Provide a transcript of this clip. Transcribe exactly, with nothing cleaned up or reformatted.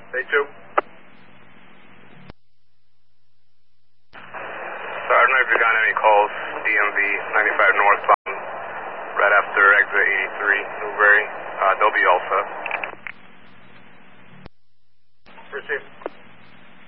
Day two. So I don't know if you got any calls, D M V ninety-five northbound, right after exit eighty-three, Newberry. Uh, they'll be all set.